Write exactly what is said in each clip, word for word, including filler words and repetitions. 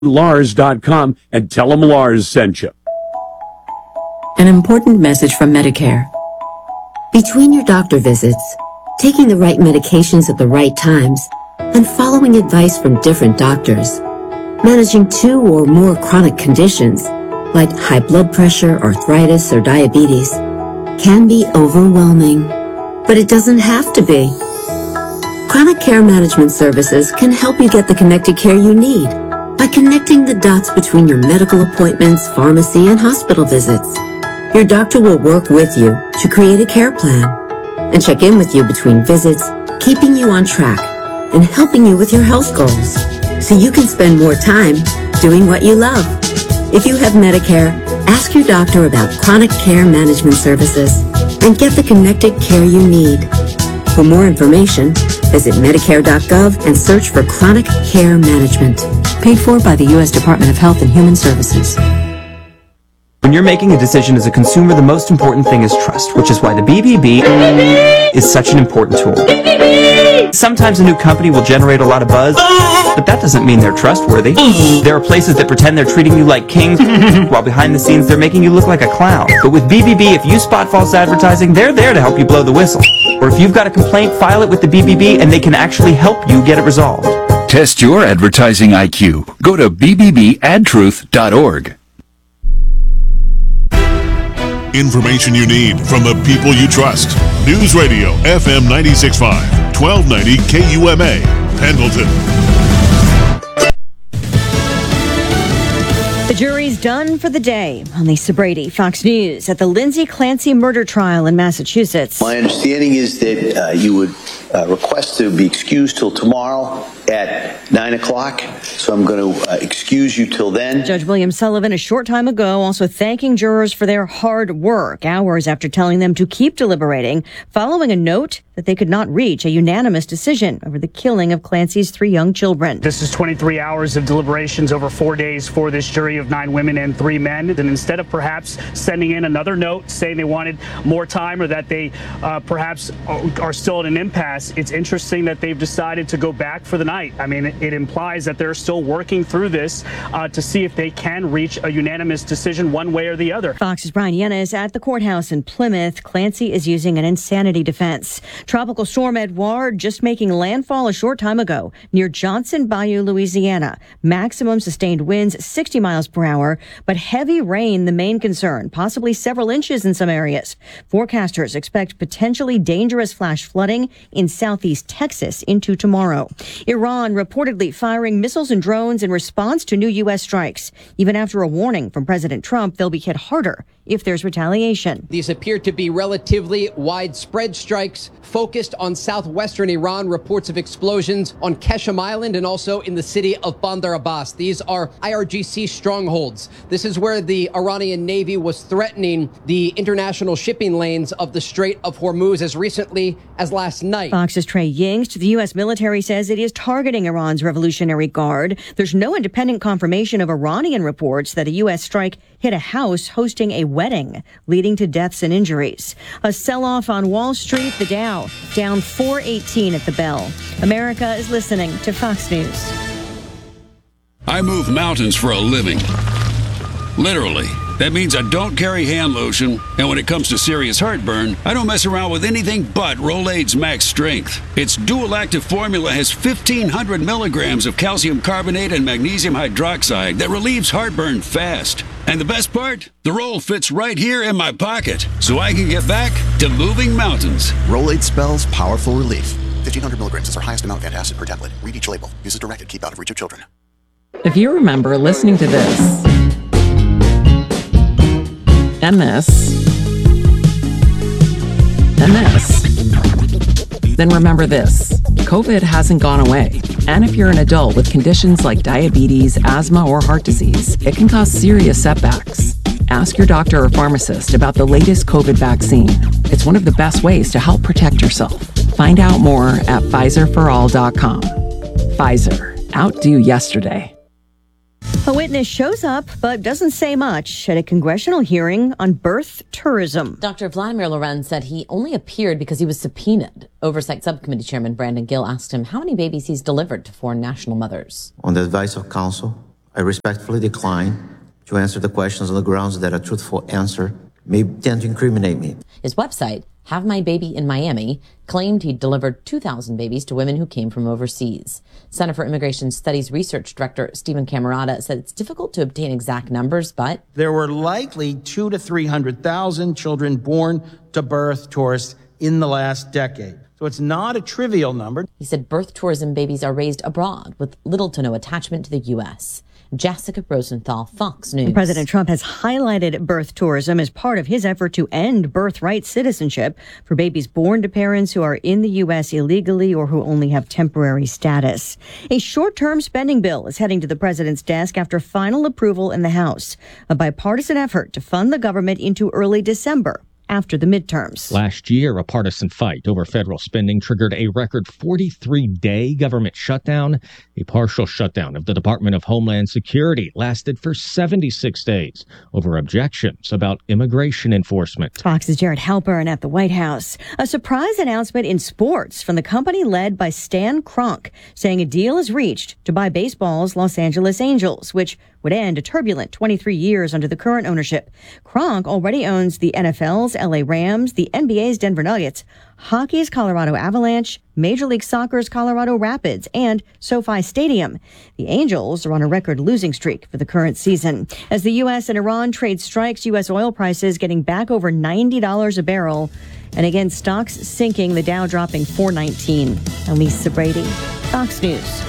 Lars dot com and tell them Lars sent you. An important message from Medicare. Between your doctor visits, taking the right medications at the right times, and following advice from different doctors, managing two or more chronic conditions, like high blood pressure, arthritis, or diabetes, can be overwhelming. But it doesn't have to be. Chronic Care Management Services can help you get the connected care you need by connecting the dots between your medical appointments, pharmacy, and hospital visits. Your doctor will work with you to create a care plan and check in with you between visits, keeping you on track and helping you with your health goals so you can spend more time doing what you love. If you have Medicare, ask your doctor about Chronic Care Management Services and get the connected care you need. For more information, visit Medicare dot gov and search for Chronic Care Management. Paid for by the U S Department of Health and Human Services. When you're making a decision as a consumer, the most important thing is trust, which is why the B B B is such an important tool. Sometimes a new company will generate a lot of buzz, but that doesn't mean they're trustworthy. There are places that pretend they're treating you like kings, while behind the scenes they're making you look like a clown. But with B B B, if you spot false advertising, they're there to help you blow the whistle. Or if you've got a complaint, file it with the B B B and they can actually help you get it resolved. Test your advertising I Q. Go to b b b ad truth dot org. Information you need from the people you trust. News Radio F M ninety-six point five, twelve ninety K U M A, Pendleton. The jury's done for the day. On Lisa Brady, Fox News, at the Lindsay Clancy murder trial in Massachusetts. My understanding is that uh, you would uh, request to be excused till tomorrow at nine o'clock. So I'm going to uh, excuse you till then. Judge William Sullivan a short time ago also thanking jurors for their hard work, hours after telling them to keep deliberating, following a note that they could not reach a unanimous decision over the killing of Clancy's three young children. This is twenty-three hours of deliberations over four days for this jury of nine women and three men. And instead of perhaps sending in another note saying they wanted more time or that they uh, perhaps are still at an impasse, it's interesting that they've decided to go back for the night. I mean, it, it implies that they're still working through this uh, to see if they can reach a unanimous decision one way or the other. Fox's Brian Yenna at the courthouse in Plymouth. Clancy is using an insanity defense. Tropical storm Edouard just making landfall a short time ago near Johnson Bayou, Louisiana. Maximum sustained winds sixty miles per hour, but heavy rain the main concern, possibly several inches in some areas. Forecasters expect potentially dangerous flash flooding in southeast Texas into tomorrow. Iran reportedly firing missiles and drones in response to new U S strikes. Even after a warning from President Trump, they'll be hit harder if there's retaliation. These appear to be relatively widespread strikes focused on southwestern Iran. Reports of explosions on Keshem Island and also in the city of Bandar Abbas. These are I R G C strongholds. This is where the Iranian Navy was threatening the international shipping lanes of the Strait of Hormuz as recently as last night. Fox's Trey Yingst. The U S military says it is targeting Iran's Revolutionary Guard. There's no independent confirmation of Iranian reports that a U S strike hit a house hosting a wedding, leading to deaths and injuries. A sell-off on Wall Street, the Dow down four eighteen at the bell. America is listening to Fox News. I move mountains for a living. Literally. That means I don't carry hand lotion, and when it comes to serious heartburn, I don't mess around with anything but Rolaids Max Strength. Its dual-active formula has fifteen hundred milligrams of calcium carbonate and magnesium hydroxide that relieves heartburn fast. And the best part? The roll fits right here in my pocket, so I can get back to moving mountains. Rolaids spells powerful relief. fifteen hundred milligrams is our highest amount of antacid per tablet. Read each label. Use as directed. Keep out of reach of children. If you remember listening to this, and this, and this, then remember this. COVID hasn't gone away. And if you're an adult with conditions like diabetes, asthma, or heart disease, it can cause serious setbacks. Ask your doctor or pharmacist about the latest COVID vaccine. It's one of the best ways to help protect yourself. Find out more at Pfizer for all dot com. Pfizer. Outdo yesterday. A witness shows up but doesn't say much at a congressional hearing on birth tourism. Doctor Vladimir Lorenz said he only appeared because he was subpoenaed. Oversight Subcommittee Chairman Brandon Gill asked him how many babies he's delivered to foreign national mothers. On the advice of counsel, I respectfully decline to answer the questions on the grounds that a truthful answer may tend to incriminate me. His website, Have My Baby in Miami, claimed he'd delivered two thousand babies to women who came from overseas. Center for Immigration Studies Research Director Stephen Camerata said it's difficult to obtain exact numbers, but there were likely two to three hundred thousand children born to birth tourists in the last decade. So it's not a trivial number. He said birth tourism babies are raised abroad with little to no attachment to the U S. Jessica Rosenthal, Fox News. President Trump has highlighted birth tourism as part of his effort to end birthright citizenship for babies born to parents who are in the U S illegally or who only have temporary status. A short-term spending bill is heading to the president's desk after final approval in the House, a bipartisan effort to fund the government into early December, after the midterms. Last year, a partisan fight over federal spending triggered a record forty-three day government shutdown. A partial shutdown of the Department of Homeland Security lasted for seventy-six days over objections about immigration enforcement. Fox's Jared Halpern at the White House. A surprise announcement in sports from the company led by Stan Kroenke, saying a deal is reached to buy baseball's Los Angeles Angels, which would end a turbulent twenty-three years under the current ownership. Kroenke already owns the N F L's L A Rams, the N B A's Denver Nuggets, hockey's Colorado Avalanche, Major League Soccer's Colorado Rapids, and SoFi Stadium. The Angels are on a record losing streak for the current season. As the U S and Iran trade strikes, U S oil prices getting back over ninety dollars a barrel. And again, stocks sinking, the Dow dropping four nineteen. Elisa Brady, Fox News.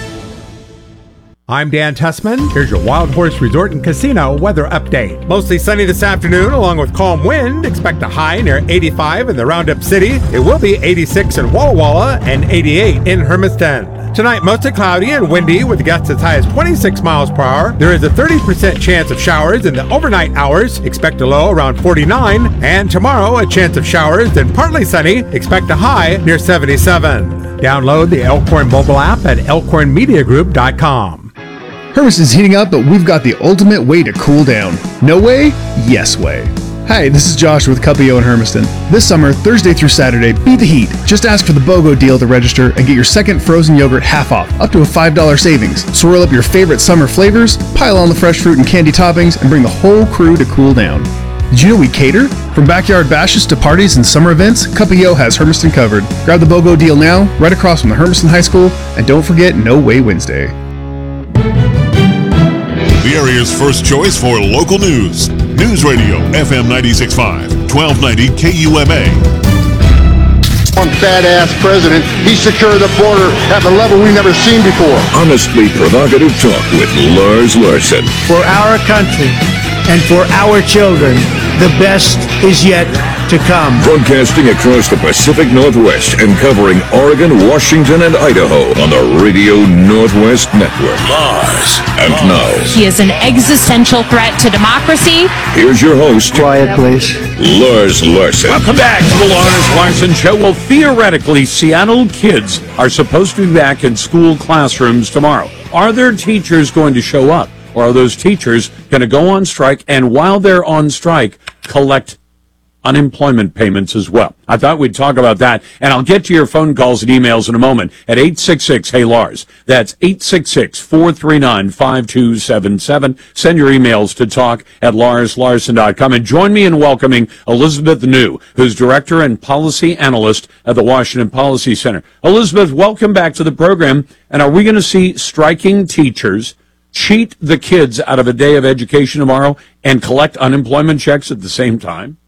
I'm Dan Tussman. Here's your Wild Horse Resort and Casino weather update. Mostly sunny this afternoon, along with calm wind. Expect a high near eighty-five in the Roundup City. It will be eighty-six in Walla Walla and eighty-eight in Hermiston. Tonight, mostly cloudy and windy with gusts as high as twenty-six miles per hour. There is a thirty percent chance of showers in the overnight hours. Expect a low around forty-nine. And tomorrow, a chance of showers, then partly sunny. Expect a high near seventy-seven. Download the Elkhorn mobile app at elkhorn media group dot com. Hermiston's heating up, but we've got the ultimate way to cool down. No way? Yes way. Hi, this is Josh with Cupio in Hermiston. This summer, Thursday through Saturday, beat the heat. Just ask for the BOGO deal to register and get your second frozen yogurt half off, up to a five dollars savings. Swirl up your favorite summer flavors, pile on the fresh fruit and candy toppings, and bring the whole crew to cool down. Did you know we cater? From backyard bashes to parties and summer events, Cupio has Hermiston covered. Grab the BOGO deal now, right across from the Hermiston High School, and don't forget No Way Wednesday. The area's first choice for local news. News Radio, F M ninety-six point five, twelve ninety K U M A. One badass president, he secured the border at the level we've never seen before. Honestly provocative talk with Lars Larson. For our country and for our children, the best is yet to come. Broadcasting across the Pacific Northwest and covering Oregon, Washington, and Idaho on the Radio Northwest Network. Lars. And now, he is an existential threat to democracy. Here's your host. Quiet, please. Lars Larson. Welcome back to the Lars Larson Show. Well, theoretically, Seattle kids are supposed to be back in school classrooms tomorrow. Are their teachers going to show up? Or are those teachers going to go on strike and while they're on strike, collect unemployment payments as well? I thought we'd talk about that, and I'll get to your phone calls and emails in a moment at eight six six, hey Lars. That's eight six six, four three nine, five two seven seven. Send your emails to talk at lars larson dot com. And join me in welcoming Elizabeth New, who's Director and Policy Analyst at the Washington Policy Center. Elizabeth, welcome back to the program. And are we going to see striking teachers cheat the kids out of a day of education tomorrow and collect unemployment checks at the same time?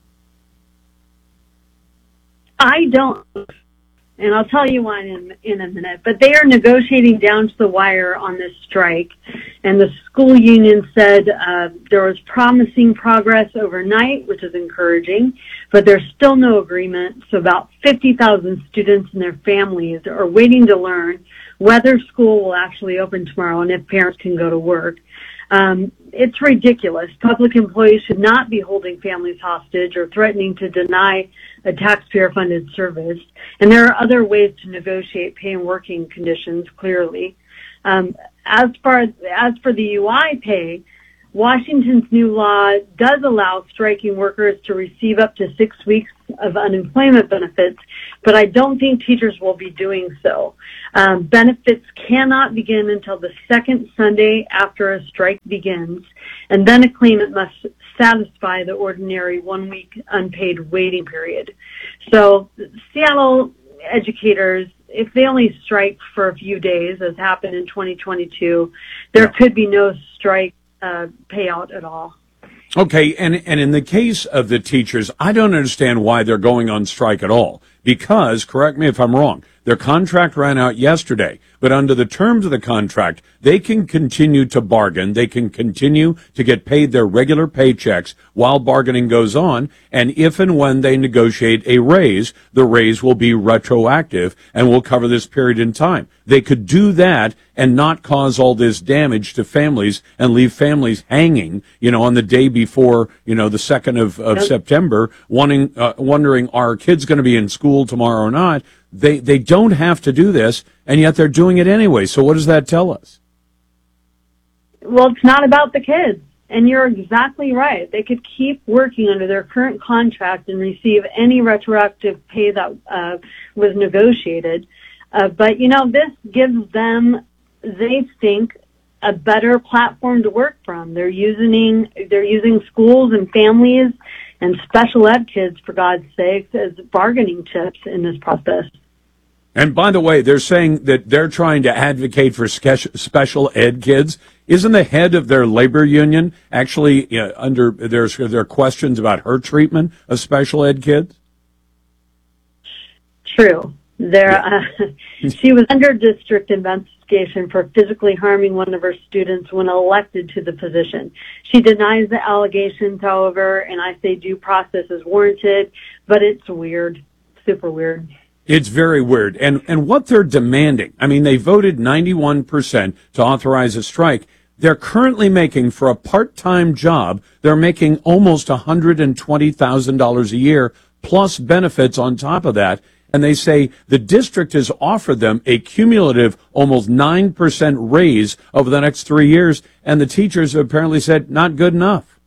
I don't, and I'll tell you why in, in a minute, but they are negotiating down to the wire on this strike, and the school union said uh, there was promising progress overnight, which is encouraging, but there's still no agreement. So about fifty thousand students and their families are waiting to learn whether school will actually open tomorrow and if parents can go to work. Um, it's ridiculous. Public employees should not be holding families hostage or threatening to deny a taxpayer-funded service. And there are other ways to negotiate pay and working conditions, clearly. Um, as far as for the U I pay, Washington's new law does allow striking workers to receive up to six weeks of unemployment benefits, but I don't think teachers will be doing so. Um, benefits cannot begin until the second Sunday after a strike begins, and then a claimant must satisfy the ordinary one-week unpaid waiting period. So Seattle educators, if they only strike for a few days, as happened in twenty twenty-two, there could be no strike uh, payout at all. Okay, and, and in the case of the teachers, I don't understand why they're going on strike at all. Because, correct me if I'm wrong, their contract ran out yesterday, but under the terms of the contract, they can continue to bargain, they can continue to get paid their regular paychecks while bargaining goes on, and if and when they negotiate a raise, the raise will be retroactive and will cover this period in time. They could do that and not cause all this damage to families and leave families hanging, you know, on the day before, you know, the second of, of September, wanting, uh, wondering, are kids going to be in school tomorrow or not? They they don't have to do this, and yet they're doing it anyway. So what does that tell us? Well, it's not about the kids, and you're exactly right. They could keep working under their current contract and receive any retroactive pay that uh, was negotiated. Uh, but, you know, this gives them, they think, a better platform to work from. They're using they're using schools and families and special ed kids, for God's sakes, as bargaining chips in this process. And by the way, they're saying that they're trying to advocate for ske- special ed kids. Isn't the head of their labor union actually uh, under there's there are questions about her treatment of special ed kids? True. There, uh, she was under district investigation for physically harming one of her students when elected to the position. She denies the allegations, however, and I say due process is warranted, but it's weird, super weird. It's very weird. And and what they're demanding, I mean, they voted ninety-one percent to authorize a strike. They're currently making, for a part-time job, they're making almost one hundred twenty thousand dollars a year, plus benefits on top of that. And they say the district has offered them a cumulative almost nine percent raise over the next three years, and the teachers have apparently said not good enough.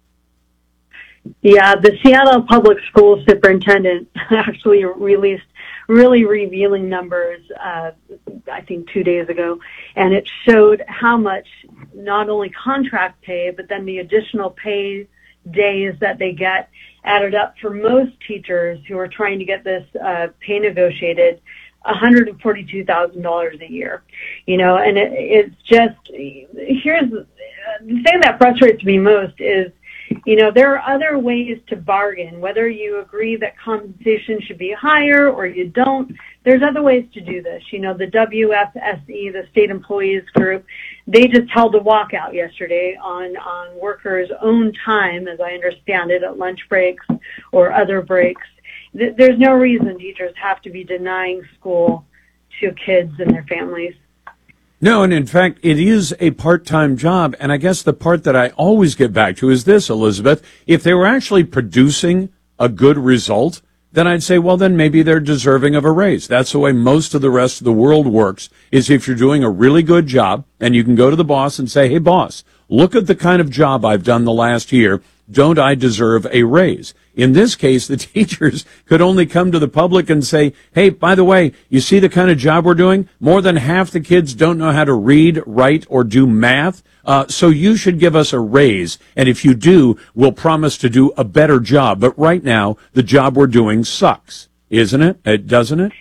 Yeah, the Seattle Public Schools superintendent actually released really revealing numbers, uh, I think two days ago, and it showed how much not only contract pay, but then the additional pay days that they get added up for most teachers who are trying to get this uh, pay negotiated, one hundred forty-two thousand dollars a year. You know, and it, it's just, here's the thing that frustrates me most is, you know, there are other ways to bargain, whether you agree that compensation should be higher or you don't. There's other ways to do this. You know, the W F S E, the State Employees Group, they just held a walkout yesterday on, on workers' own time, as I understand it, at lunch breaks or other breaks. Th- there's no reason teachers have to be denying school to kids and their families. No, and in fact, it is a part-time job, and I guess the part that I always get back to is this, Elizabeth. If they were actually producing a good result, then I'd say, well, then maybe they're deserving of a raise. That's the way most of the rest of the world works, is if you're doing a really good job, and you can go to the boss and say, hey, boss, look at the kind of job I've done the last year. Don't I deserve a raise? In this case, the teachers could only come to the public and say, hey, by the way, you see the kind of job we're doing? More than half the kids don't know how to read, write, or do math. Uh, so you should give us a raise. And if you do, we'll promise to do a better job. But right now, the job we're doing sucks. Isn't it? It doesn't it?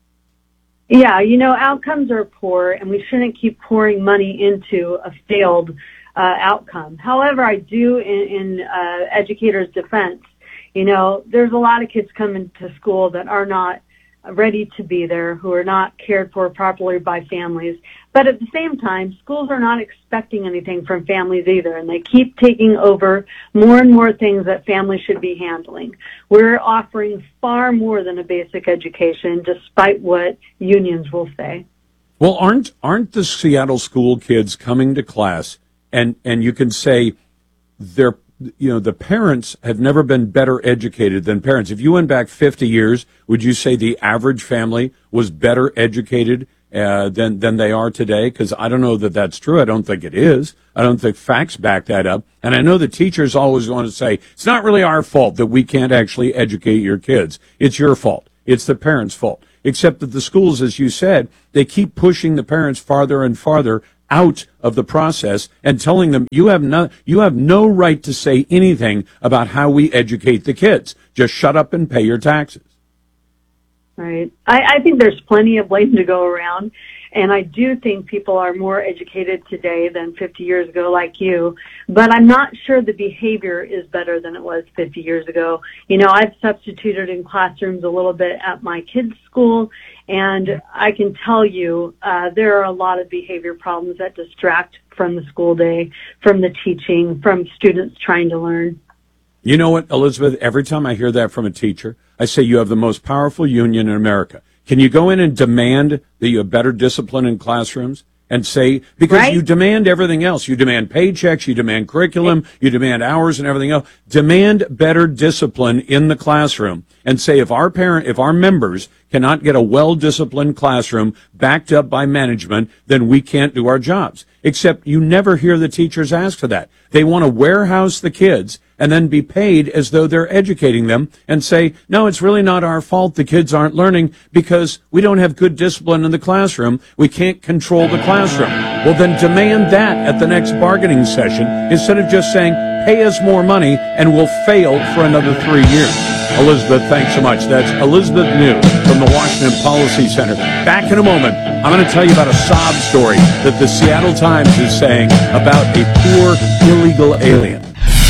Yeah, you know, outcomes are poor, and we shouldn't keep pouring money into a failed uh, outcome. However, I do, in, in uh, educators' defense, you know, there's a lot of kids coming to school that are not ready to be there, who are not cared for properly by families. But at the same time, schools are not expecting anything from families either, and they keep taking over more and more things that families should be handling. We're offering far more than a basic education, despite what unions will say. Well, aren't aren't the Seattle school kids coming to class, and, and you can say they're, you know, the parents have never been better educated than parents. If you went back fifty years, would you say the average family was better educated uh, than than they are today? Because I don't know that that's true. I don't think it is. I don't think facts back that up. And I know the teachers always want to say, it's not really our fault that we can't actually educate your kids. It's your fault. It's the parents' fault. Except that the schools, as you said, they keep pushing the parents farther and farther out of the process and telling them, you have no, you have no right to say anything about how we educate the kids. Just shut up and pay your taxes. Right. I, I think there's plenty of blame to go around. And I do think people are more educated today than fifty years ago, like you. But I'm not sure the behavior is better than it was fifty years ago. You know, I've substituted in classrooms a little bit at my kids' school, and I can tell you uh, there are a lot of behavior problems that distract from the school day, from the teaching, from students trying to learn. You know what, Elizabeth, every time I hear that from a teacher, I say you have the most powerful union in America. Can you go in and demand that you have better discipline in classrooms and say, because right? you demand everything else. You demand paychecks, you demand curriculum, you demand hours and everything else. Demand better discipline in the classroom and say if our parent, if our members cannot get a well-disciplined classroom backed up by management, then we can't do our jobs. Except you never hear the teachers ask for that. They want to warehouse the kids and then be paid as though they're educating them and say, no, it's really not our fault the kids aren't learning because we don't have good discipline in the classroom. We can't control the classroom. Well, then demand that at the next bargaining session instead of just saying, pay us more money and we'll fail for another three years. Elizabeth, thanks so much. That's Elizabeth New from the Washington Policy Center. Back in a moment, I'm going to tell you about a sob story that the Seattle Times is saying about a poor illegal alien.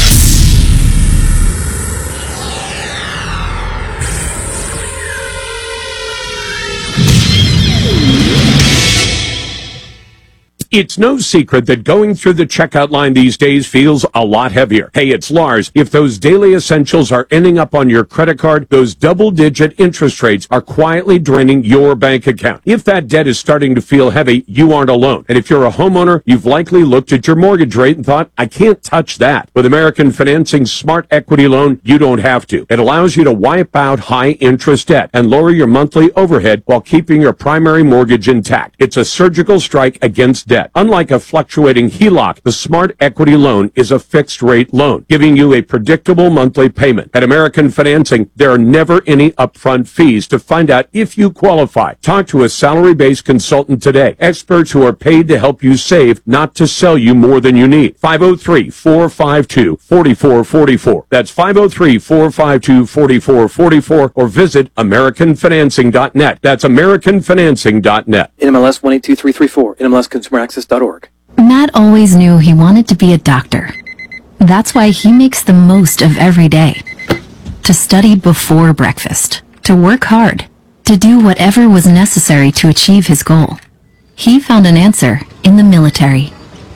It's no secret that going through the checkout line these days feels a lot heavier. Hey, it's Lars. If those daily essentials are ending up on your credit card, those double-digit interest rates are quietly draining your bank account. If that debt is starting to feel heavy, you aren't alone. And if you're a homeowner, you've likely looked at your mortgage rate and thought, I can't touch that. With American Financing's Smart Equity Loan, you don't have to. It allows you to wipe out high-interest debt and lower your monthly overhead while keeping your primary mortgage intact. It's a surgical strike against debt. Unlike a fluctuating H E L O C, the Smart Equity Loan is a fixed-rate loan, giving you a predictable monthly payment. At American Financing, there are never any upfront fees. To find out if you qualify, talk to a salary-based consultant today. Experts who are paid to help you save, not to sell you more than you need. five oh three, four five two, four four four four. That's five oh three, four five two, four four four four, or visit American Financing dot net. That's American Financing dot net. N M L S one eight two three three four, N M L S Consumer Access dot org. Matt always knew he wanted to be a doctor. That's why he makes the most of every day. To study before breakfast, to work hard, to do whatever was necessary to achieve his goal. He found an answer in the military.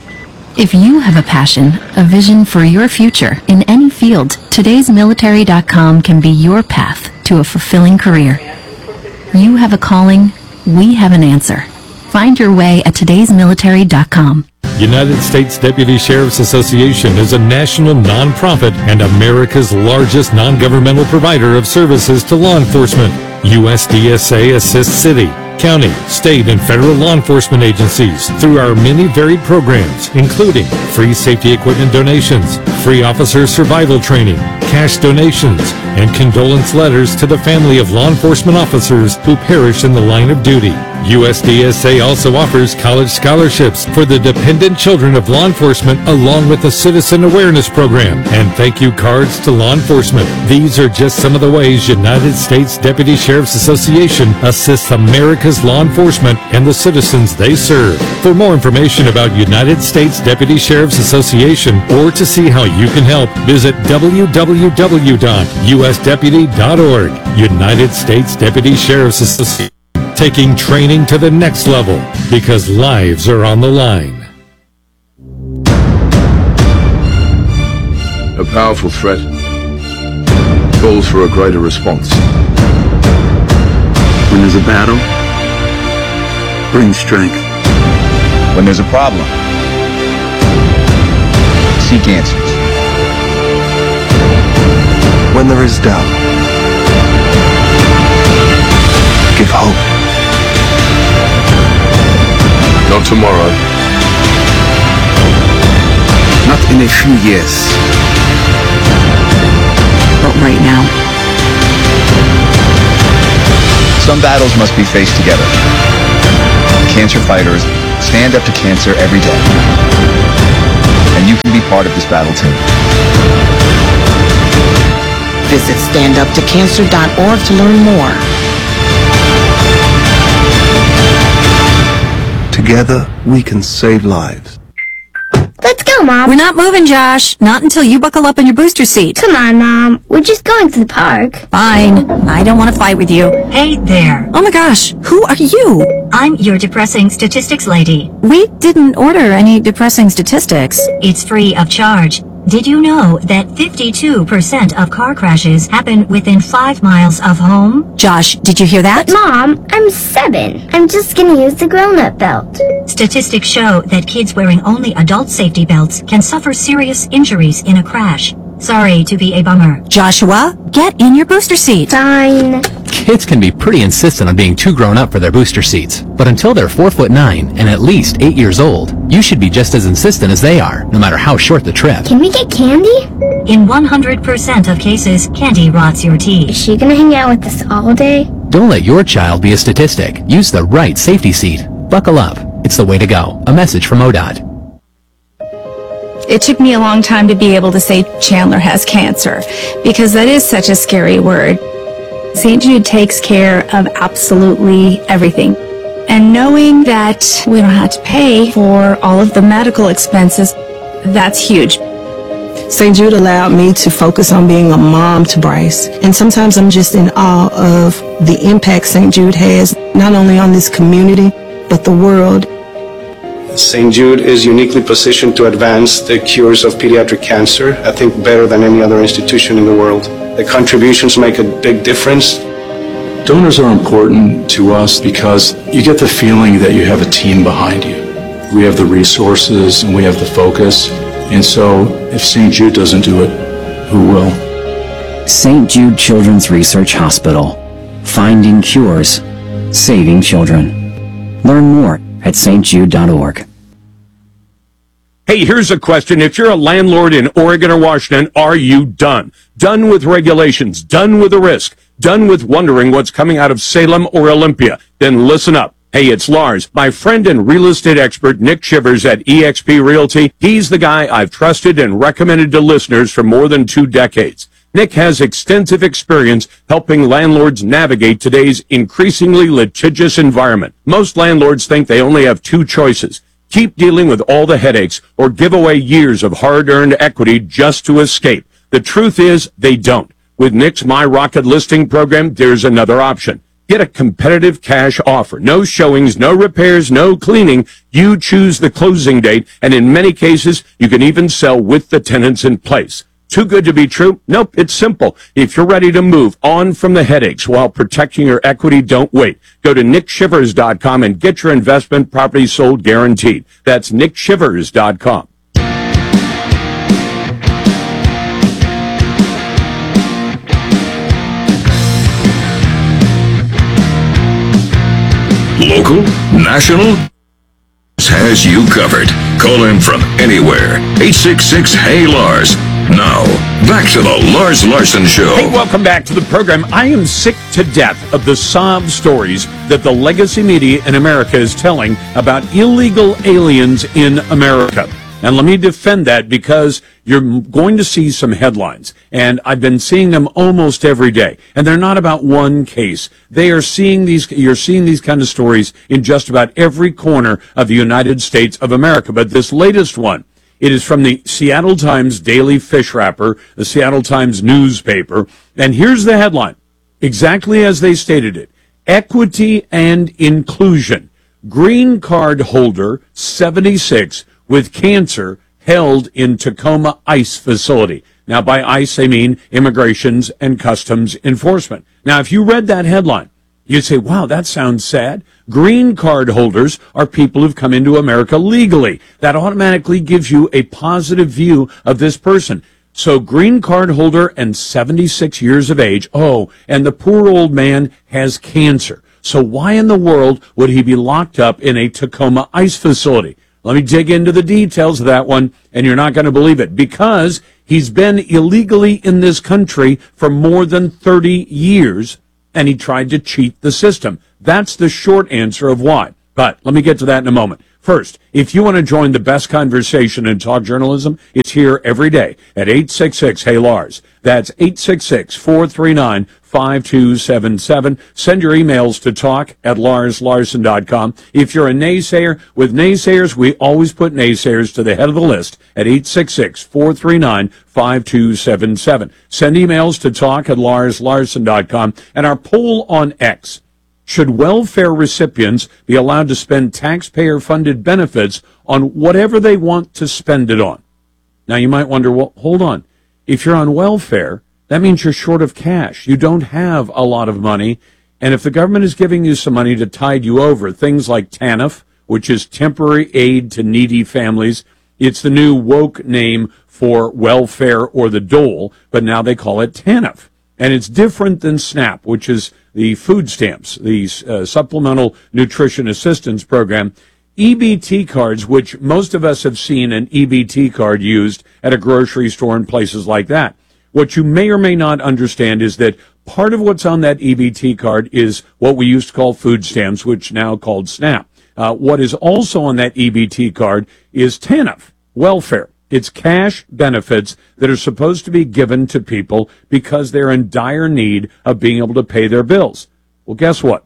If you have a passion, a vision for your future in any field, todays military dot com can be your path to a fulfilling career. You have a calling, we have an answer. Find your way at todays military dot com. United States Deputy Sheriff's Association is a national nonprofit and America's largest non-governmental provider of services to law enforcement. U S D S A assists city, county, state, and federal law enforcement agencies through our many varied programs, including free safety equipment donations, free officer survival training, cash donations, and condolence letters to the family of law enforcement officers who perish in the line of duty. U S D S A also offers college scholarships for the dependent children of law enforcement, along with a citizen awareness program and thank you cards to law enforcement. These are just some of the ways United States Deputy Sheriff's Association assists America's law enforcement and the citizens they serve. For more information about United States Deputy Sheriff's Association or to see how you can help, visit w w w dot u s deputy dot org. United States Deputy Sheriff's Association, taking training to the next level because lives are on the line. A powerful threat calls for a greater response. When there's a battle, bring strength. When there's a problem, seek answers. When there is doubt, give hope. Not tomorrow. Not in a few years. But right now. Some battles must be faced together. Cancer fighters stand up to cancer every day. And you can be part of this battle too. Visit stand up to cancer dot org to learn more. Together, we can save lives. Let's go, Mom. We're not moving, Josh. Not until you buckle up in your booster seat. Come on, Mom. We're just going to the park. Fine. I don't want to fight with you. Hey there. Oh my gosh. Who are you? I'm your depressing statistics lady. We didn't order any depressing statistics. It's free of charge. Did you know that fifty-two percent of car crashes happen within five miles of home? Josh, did you hear that? But Mom, I'm seven. I'm just gonna use the grown-up belt. Statistics show that kids wearing only adult safety belts can suffer serious injuries in a crash. Sorry to be a bummer. Joshua, get in your booster seat. Fine. Kids can be pretty insistent on being too grown up for their booster seats, but until they're four foot nine and at least eight years old, you should be just as insistent as they are, no matter how short the trip. Can we get candy? In one hundred percent of cases, candy rots your teeth. Is she gonna hang out with us all day? Don't let your child be a statistic. Use the right safety seat. Buckle up. It's the way to go. A message from O D O T. It took me a long time to be able to say Chandler has cancer, because that is such a scary word. Saint Jude takes care of absolutely everything. And knowing that we don't have to pay for all of the medical expenses, that's huge. Saint Jude allowed me to focus on being a mom to Bryce. And sometimes I'm just in awe of the impact Saint Jude has, not only on this community, but the world. Saint Jude is uniquely positioned to advance the cures of pediatric cancer, I think better than any other institution in the world. The contributions make a big difference. Donors are important to us because you get the feeling that you have a team behind you. We have the resources and we have the focus. And so if Saint Jude doesn't do it, who will? Saint Jude Children's Research Hospital. Finding cures. Saving children. Learn more at S T jude dot org. Hey, here's a question. If you're a landlord in Oregon or Washington, are you done? Done with regulations, done with the risk, done with wondering what's coming out of Salem or Olympia? Then listen up. Hey, it's Lars, my friend and real estate expert Nick Shivers at eXp Realty. He's the guy I've trusted and recommended to listeners for more than two decades. Nick has extensive experience helping landlords navigate today's increasingly litigious environment. Most landlords think they only have two choices: keep dealing with all the headaches or give away years of hard-earned equity just to escape. The truth is they don't. With Nick's My Rocket listing program, there's another option. Get a competitive cash offer. No showings, no repairs, no cleaning. You choose the closing date, and in many cases, you can even sell with the tenants in place. Too good to be true? Nope, it's simple. If you're ready to move on from the headaches while protecting your equity, don't wait. Go to nick shivers dot com and get your investment property sold guaranteed. That's nick shivers dot com. Local, national, has you covered. Call in from anywhere. eight six six, hey Lars. Now, back to the Lars Larson Show. Hey, welcome back to the program. I am sick to death of the sob stories that the legacy media in America is telling about illegal aliens in America. And let me defend that, because you're going to see some headlines, and I've been seeing them almost every day. And they're not about one case. They are seeing these, you're seeing these kind of stories in just about every corner of the United States of America. But this latest one, it is from the Seattle Times Daily Fish Wrapper, the Seattle Times newspaper. And here's the headline, exactly as they stated it: Equity and Inclusion. Green card holder seventy-six with cancer held in Tacoma ICE facility. Now, by ICE, I mean Immigrations and Customs Enforcement. Now, if you read that headline, you'd say, wow, that sounds sad. Green card holders are people who've come into America legally. That automatically gives you a positive view of this person. So green card holder and seventy-six years of age. Oh, and the poor old man has cancer. So why in the world would he be locked up in a Tacoma ICE facility? Let me dig into the details of that one, and you're not going to believe it. Because he's been illegally in this country for more than thirty years, and he tried to cheat the system. That's the short answer of why. But let me get to that in a moment. First, if you want to join the best conversation in talk journalism, it's here every day at eight six six, hey Lars. That's eight six six, four three nine, five two seven seven. Send your emails to talk at lars larson dot com. If you're a naysayer, with naysayers, we always put naysayers to the head of the list at eight six six, four three nine, five two seven seven. Send emails to talk at lars larson dot com. And our poll on X. Should welfare recipients be allowed to spend taxpayer-funded benefits on whatever they want to spend it on? Now, you might wonder, well, hold on. If you're on welfare, that means you're short of cash. You don't have a lot of money. And if the government is giving you some money to tide you over, things like TANF, which is Temporary Aid to Needy Families, it's the new woke name for welfare or the dole, but now they call it TANF. And it's different than SNAP, which is the food stamps, the uh, Supplemental Nutrition Assistance Program. E B T cards, which most of us have seen an E B T card used at a grocery store and places like that. What you may or may not understand is that part of what's on that E B T card is what we used to call food stamps, which now called SNAP. Uh, what is also on that E B T card is TANF, welfare. It's cash benefits that are supposed to be given to people because they're in dire need of being able to pay their bills. Well, guess what?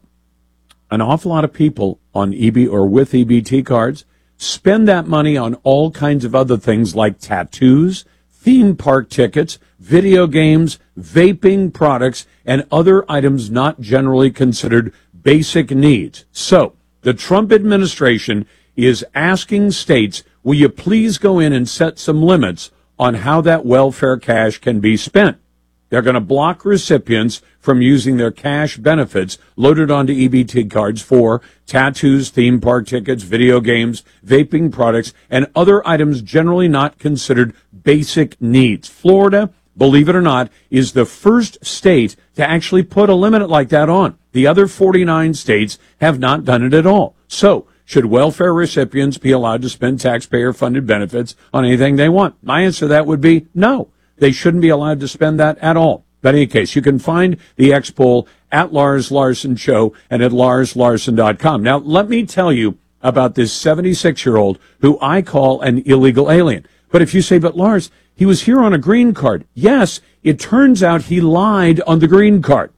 An awful lot of people on E B or with E B T cards spend that money on all kinds of other things like tattoos, theme park tickets, video games, vaping products, and other items not generally considered basic needs. So, the Trump administration is asking states, will you please go in and set some limits on how that welfare cash can be spent? They're going to block recipients from using their cash benefits loaded onto E B T cards for tattoos, theme park tickets, video games, vaping products, and other items generally not considered basic needs. Florida, believe it or not, is the first state to actually put a limit like that on. The other forty-nine states have not done it at all. So, should welfare recipients be allowed to spend taxpayer-funded benefits on anything they want? My answer to that would be no. They shouldn't be allowed to spend that at all. But in any case, you can find the X poll at Lars Larson Show and at lars larson dot com. Now, let me tell you about this seventy-six-year-old who I call an illegal alien. But if you say, but Lars, he was here on a green card. Yes, it turns out he lied on the green card.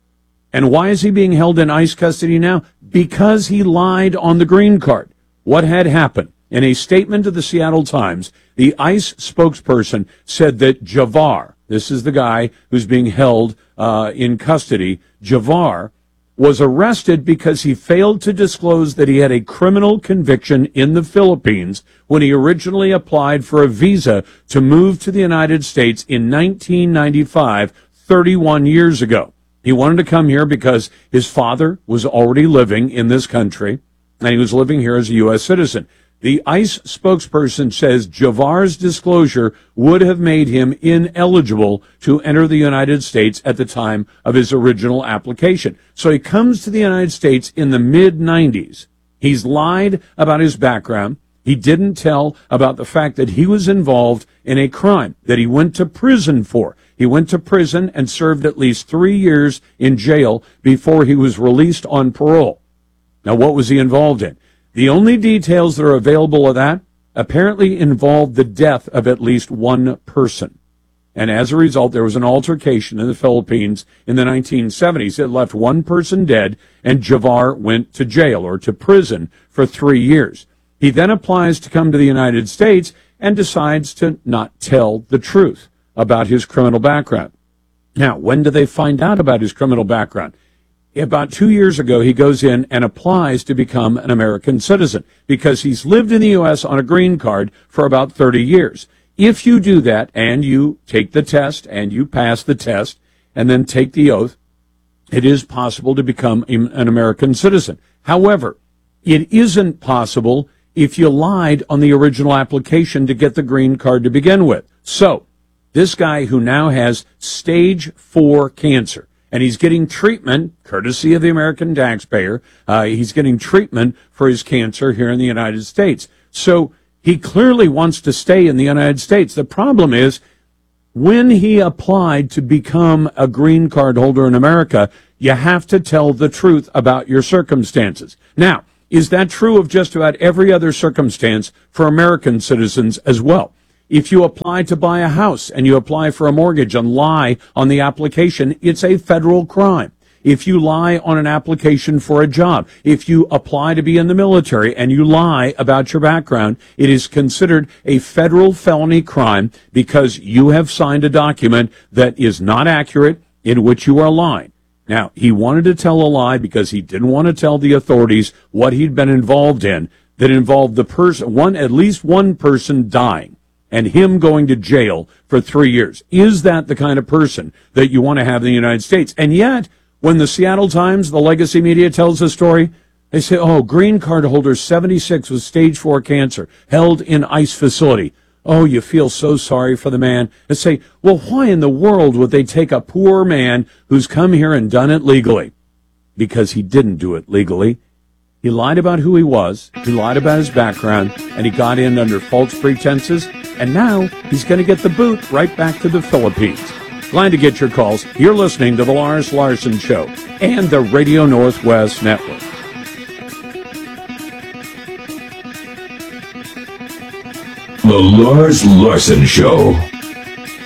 And why is he being held in ICE custody now? Because he lied on the green card. What had happened? In a statement to the Seattle Times, the ICE spokesperson said that Javar, this is the guy who's being held uh, in custody, Javar was arrested because he failed to disclose that he had a criminal conviction in the Philippines when he originally applied for a visa to move to the United States in nineteen ninety-five, thirty-one years ago. He wanted to come here because his father was already living in this country, and he was living here as a U S citizen. The ICE spokesperson says Javar's disclosure would have made him ineligible to enter the United States at the time of his original application. So he comes to the United States in the mid nineties. He's lied about his background. He didn't tell about the fact that he was involved in a crime that he went to prison for. He went to prison and served at least three years in jail before he was released on parole. Now, what was he involved in? The only details that are available of that apparently involved the death of at least one person. And as a result, there was an altercation in the Philippines in the nineteen seventies. It left one person dead, and Javar went to jail or to prison for three years. He then applies to come to the United States and decides to not tell the truth about his criminal background. Now, when do they find out about his criminal background? About two years ago, he goes in and applies to become an American citizen because he's lived in the U S on a green card for about thirty years. If you do that and you take the test and you pass the test and then take the oath, it is possible to become an American citizen. However, it isn't possible if you lied on the original application to get the green card to begin with. So, this guy who now has stage four cancer, and he's getting treatment, courtesy of the American taxpayer. Uh, he's getting treatment for his cancer here in the United States. So he clearly wants to stay in the United States. The problem is, when he applied to become a green card holder in America, you have to tell the truth about your circumstances. Now, is that true of just about every other circumstance for American citizens as well? If you apply to buy a house and you apply for a mortgage and lie on the application, it's a federal crime. If you lie on an application for a job, if you apply to be in the military and you lie about your background, it is considered a federal felony crime because you have signed a document that is not accurate, in which you are lying. Now, he wanted to tell a lie because he didn't want to tell the authorities what he'd been involved in that involved the person, one, at least one person dying and him going to jail for three years. Is that the kind of person that you want to have in the United States? And yet, when the Seattle Times, the legacy media, tells the story, they say, oh, green card holder seventy-six with stage four cancer, held in ICE facility. Oh, you feel so sorry for the man. And say, well, why in the world would they take a poor man who's come here and done it legally? Because he didn't do it legally. He lied about who he was, he lied about his background, and he got in under false pretenses, and now he's going to get the boot right back to the Philippines. Glad to get your calls. You're listening to The Lars Larson Show and the Radio Northwest Network. The Lars Larson Show.